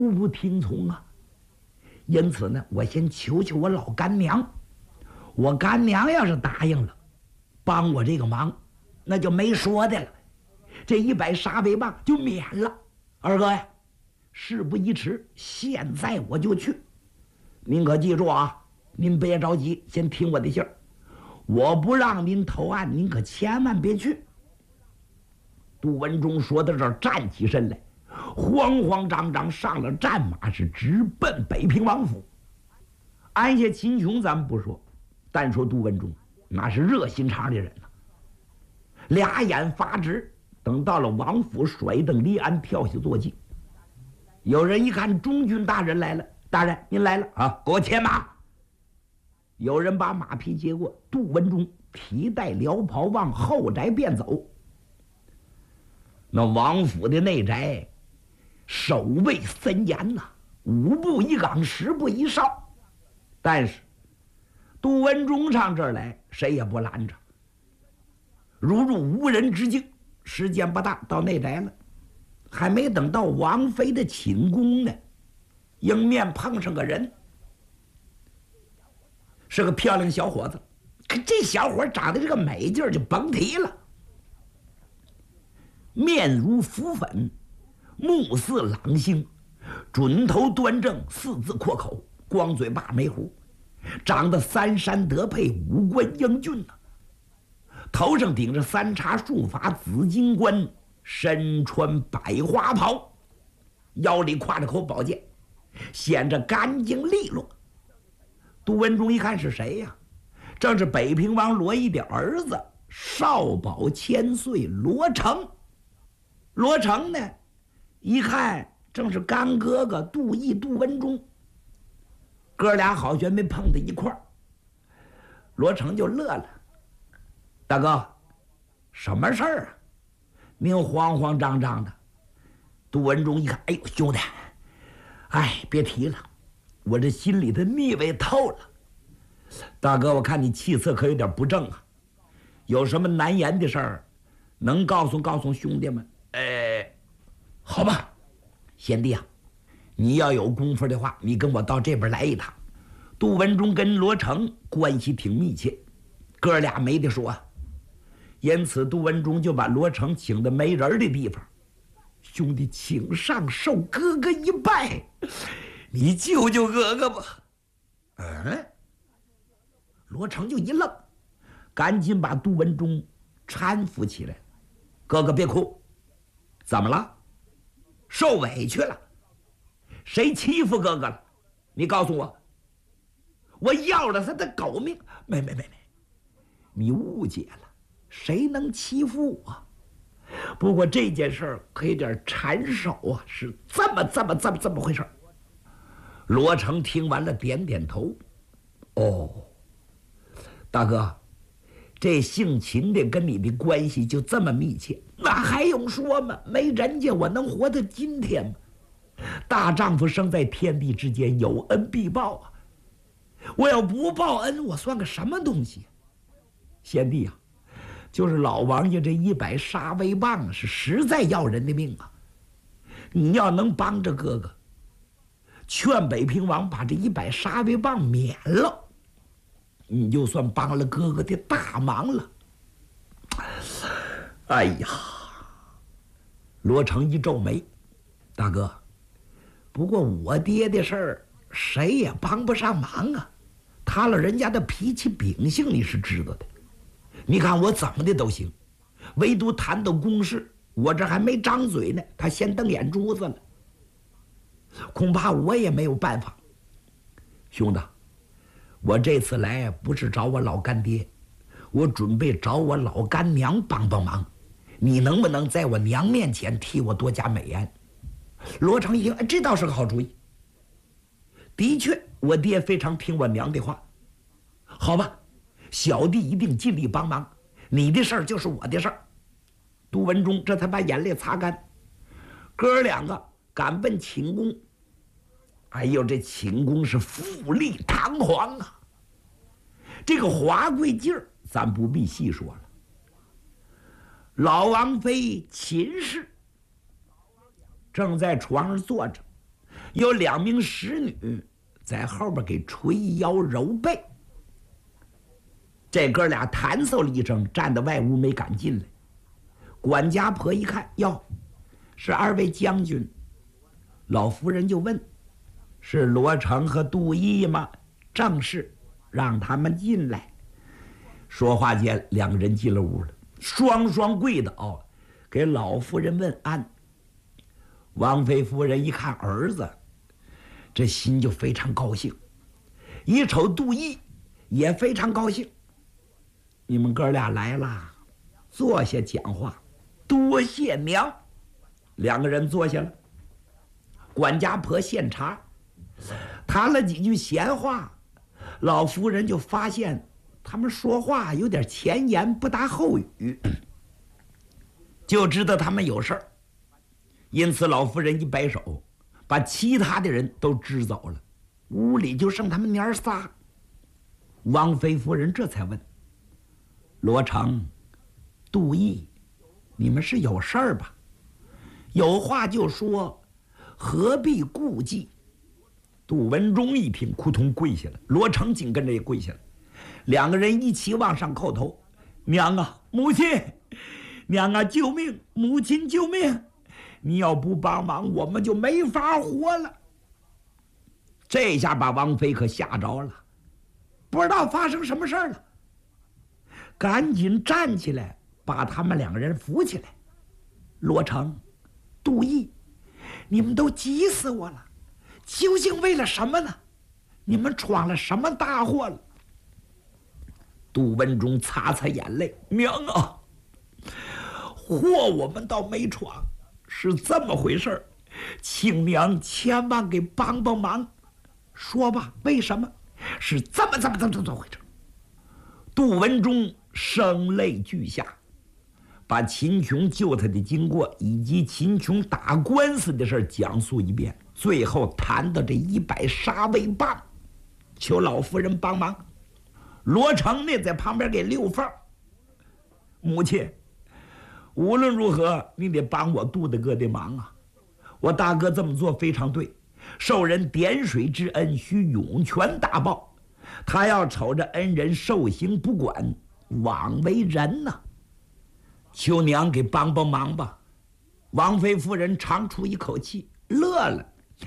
无不听从啊。因此呢，我先求求我老干娘，我干娘要是答应了，帮我这个忙，那就没说的了，这100杀威棒就免了。二哥呀，事不宜迟，现在我就去。您可记住啊，您别着急，先听我的信儿。我不让您投案，您可千万别去。杜文忠说到这儿，站起身来，慌慌张张上了战马，是直奔北平王府。安下秦琼咱们不说，单说杜文忠，那是热心肠的人呐，俩眼发直。等到了王府，甩蹬离鞍，跳下坐骑。有人一看中军大人来了，大人您来了啊，给我牵马。有人把马匹接过，杜文忠提带辽袍往后宅便走。那王府的内宅守卫森严呐，5步一岗，10步一哨。但是杜文忠上这儿来，谁也不拦着，如入无人之境。时间不大，到内宅了，还没等到王妃的寝宫呢，迎面碰上个人，是个漂亮小伙子。可这小伙长得这个美劲儿就甭提了，面如浮粉，目似朗星，准头端正，4字阔口，光嘴大眉胡，长得3山得配，五官英俊呐。头上顶着3叉束发紫金冠，身穿百花袍，腰里挎着口宝剑，显着干净利落。杜文忠一看是谁呀？正是北平王罗毅的儿子，少保千岁罗成。罗成呢，一看正是干哥哥杜毅、杜文忠，哥俩好悬没碰到一块儿。罗成就乐了。大哥，什么事儿啊？您慌慌张张的。杜文忠一看，哎呦，兄弟，哎，别提了，我这心里的腻味透了。大哥，我看你气色可有点不正啊，有什么难言的事儿，能告诉告诉兄弟们？好吧，贤弟啊，你要有功夫的话，你跟我到这边来一趟。杜文忠跟罗成关系挺密切，哥俩没得说啊。因此杜文忠就把罗成请到没人的地方，兄弟，请上受哥哥一拜，你救救哥哥吧。罗成就一愣，赶紧把杜文忠搀扶起来。哥哥别哭，怎么了？受委屈了？谁欺负哥哥了？你告诉我，我要了他的狗命。没，你误解了，谁能欺负我？不过这件事儿可有点缠手啊，是这么回事。罗成听完了，点点头。哦，大哥，这姓秦的跟你的关系就这么密切，那还用说吗？没人家我能活到今天吗？大丈夫生在天地之间，有恩必报啊！我要不报恩，我算个什么东西？贤弟啊，就是老王爷这100杀威棒是实在要人的命啊！你要能帮着哥哥，劝北平王把这100杀威棒免了，你就算帮了哥哥的大忙了。哎呀，罗成一皱眉，大哥，不过我爹的事儿谁也帮不上忙啊，他了人家的脾气秉性你是知道的。你看我怎么的都行，唯独谈到公事，我这还没张嘴呢，他先瞪眼珠子了，恐怕我也没有办法。兄弟，我这次来不是找我老干爹，我准备找我老干娘帮帮忙，你能不能在我娘面前替我多加美言？罗成一听，这倒是个好主意。的确，我爹非常听我娘的话。好吧，小弟一定尽力帮忙，你的事儿就是我的事儿。杜文忠这才把眼泪擦干，哥两个赶奔寝宫。哎呦，这寝宫是富丽堂皇啊，这个华贵劲儿咱不必细说了。老王妃秦氏正在床上坐着， 有2名使女在后边给捶腰揉背。这哥俩弹嗽了一声，站在外屋没敢进来。管家婆一看，哟，是2位将军。老夫人就问：“是罗成和杜毅吗？”“正是。”“让他们进来。”说话间，2个人进了屋了，双双跪倒，给老夫人问安。王妃夫人一看儿子，这心就非常高兴，一瞅杜毅也非常高兴。你们哥俩来了，坐下讲话，多谢娘。2个人坐下了，管家婆献茶，谈了几句闲话，老夫人就发现他们说话有点前言不搭后语，就知道他们有事儿。因此老夫人一摆手，把其他的人都支走了，屋里就剩他们娘仨。王妃夫人这才问：“罗成、杜毅，你们是有事儿吧？有话就说，何必顾忌？”杜文忠一听，扑通跪下了，罗成紧跟着也跪下了，2个人一起往上叩头：“娘啊，母亲！娘啊，救命！母亲救命！你要不帮忙，我们就没法活了。”这下把王妃可吓着了，不知道发生什么事儿了，赶紧站起来把他们2个人扶起来。“罗成、杜毅，你们都急死我了，究竟为了什么呢？你们闯了什么大祸了？”杜文忠擦擦眼泪：“娘啊，祸我们倒没闯，是这么回事儿，请娘千万给帮帮忙。说吧，为什么？是这么回事？”杜文忠声泪俱下，把秦琼救他的经过以及秦琼打官司的事讲述一遍，最后谈到这100杀威棒，求老夫人帮忙。罗成呢，在旁边给溜缝：“母亲，无论如何你得帮我杜大哥的忙啊！我大哥这么做非常对，受人点水之恩须涌泉大报，他要瞅着恩人受刑不管，枉为人呐！求娘给帮帮忙吧。”王妃夫人长出一口气，乐了：“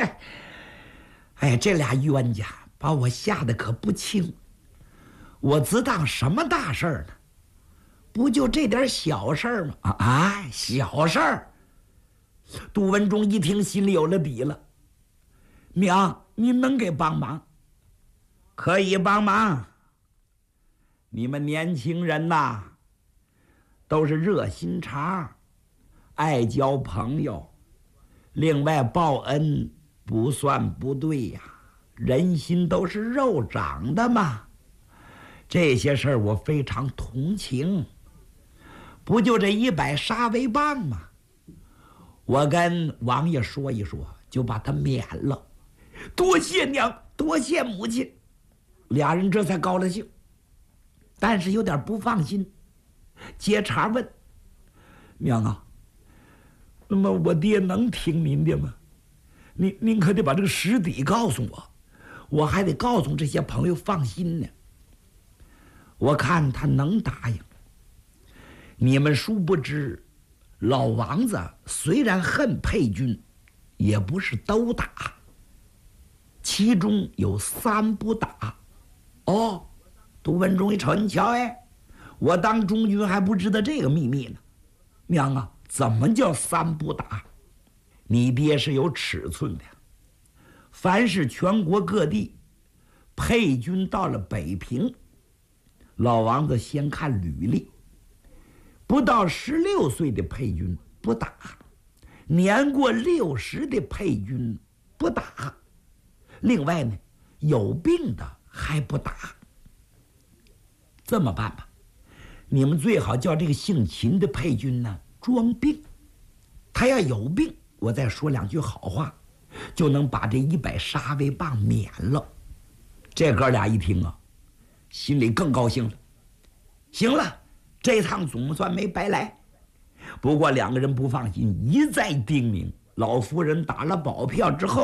哎，这俩冤家把我吓得可不轻，我自当什么大事儿呢？不就这点小事儿吗？小事儿。”杜文忠一听，心里有了底了：“娘，您能给帮忙？可以帮忙。你们年轻人呐，都是热心肠，爱交朋友，另外报恩不算不对呀，人心都是肉长的嘛。这些事儿我非常同情。不就这100杀威棒吗？我跟王爷说一说，就把他免了。”“多谢娘，多谢母亲。”2人这才高了兴，但是有点不放心，接茬问：“娘啊，那么我爹能听您的吗？您可得把这个实底告诉我，我还得告诉这些朋友放心呢。我看他能答应。你们殊不知，老王子虽然恨沛军，也不是都打，其中有3不打。”“哦。”杜文忠一瞅，你瞧，我当中军还不知道这个秘密呢。娘啊，怎么叫3不打？你爹是有尺寸的，凡是全国各地沛军到了北平，老王子先看履历，不到16岁的沛军不打，年过60的沛军不打，另外呢，有病的还不打。这么办吧，你们最好叫这个姓秦的沛军呢装病，他要有病，我再说2句好话，就能把这100杀威棒免了。这哥俩一听啊，心里更高兴了。行了，这趟总算没白来。不过2个人不放心，一再叮咛。老夫人打了保票之后，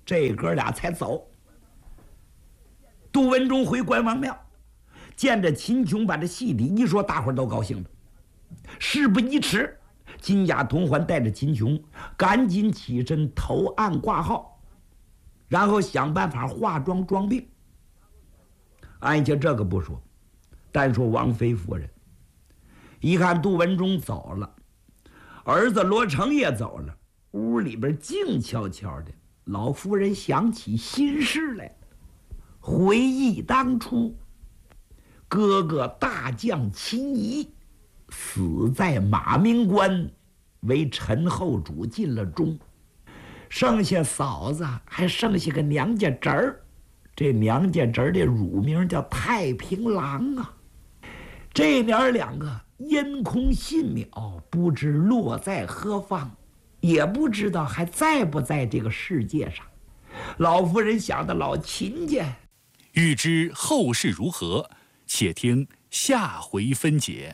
这哥俩才走。杜文忠回关王庙，见着秦琼把这戏里一说，大伙儿都高兴了。事不宜迟，金甲同环带着秦琼赶紧起身投案挂号，然后想办法化妆装病。按下这个不说，单说王妃夫人，一看杜文忠走了，儿子罗成也走了，屋里边静悄悄的。老夫人想起心事来，回忆当初哥哥大将秦仪死在马鸣关，为陈后主尽了忠，剩下嫂子还剩下个娘家侄儿，这娘家侄儿的乳名叫太平郎啊。这娘两个因空信渺，不知落在何方，也不知道还在不在这个世界上。老夫人想到老秦家。 欲知后事如何，且听下回分解。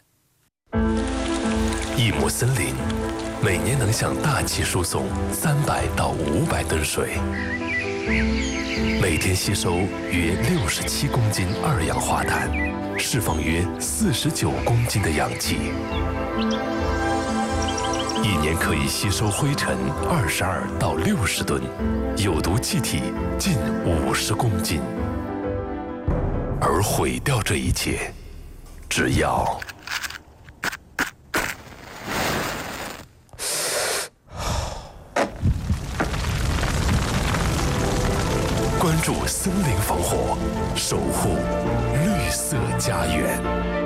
一亩森林每年能向大气输送300到500吨水，每天吸收约67公斤二氧化碳，释放约49公斤的氧气，一年可以吸收灰尘22到60吨，有毒气体近50公斤。而毁掉这一切，只要关注森林防火，守护绿色家园。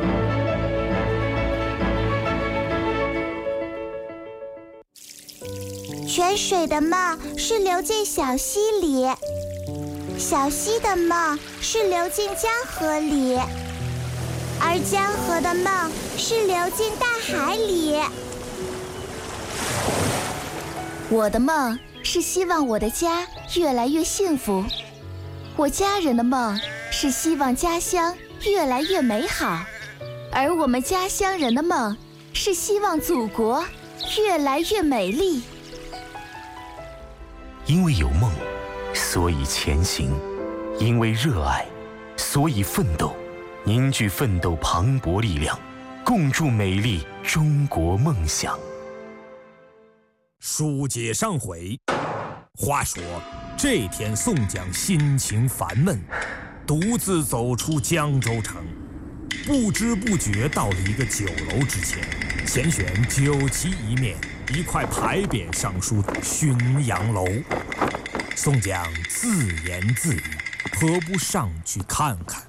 泉水的梦是流进小溪里，小溪的梦是流进江河里，而江河的梦是流进大海里。 我的梦是希望我的家越来越幸福，我家人的梦是希望家乡越来越美好，而我们家乡人的梦是希望祖国越来越美丽。 因为有梦，所以前行；因为热爱，所以奋斗。凝聚奋斗磅礴力量，共筑美丽中国梦想。 书接上回，话说这天宋江心情烦闷，独自走出江州城，不知不觉到了一个酒楼之前，前选酒旗一面，一块牌匾上书“浔阳楼”。宋江自言自语，何不上去看看？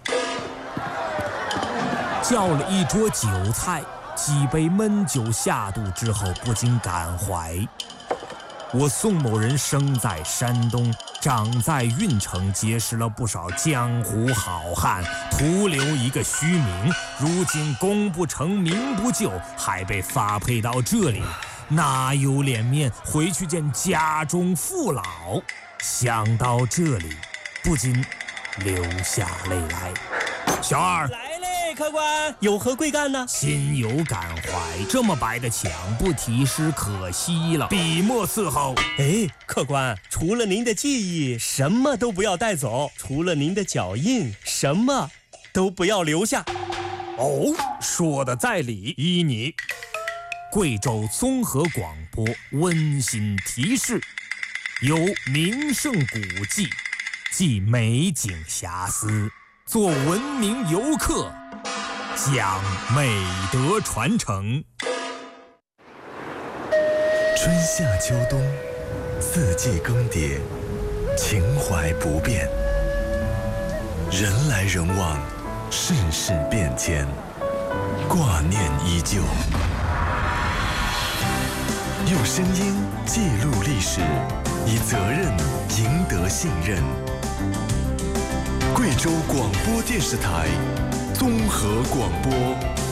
叫了一桌酒菜，几杯闷酒下肚之后，不禁感怀：我宋某人生在山东，长在郓城，结识了不少江湖好汉，徒留一个虚名。如今功不成名不就，还被发配到这里，哪有脸面回去见家中父老？想到这里，不禁流下泪来。小二来嘞，客官，有何贵干呢？ 心有感怀，这么白的墙不题诗可惜了，笔墨伺候。 哎，客官，除了您的记忆，什么都不要带走；除了您的脚印，什么都不要留下。 哦，说的在理，依你。贵州综合广播温馨提示：有名胜古迹，即美景遐思，做文明游客，讲美德传承。 春夏秋冬，四季更迭，情怀不变。人来人往，世事变迁，挂念依旧。用声音记录历史，以责任赢得信任。贵州广播电视台综合广播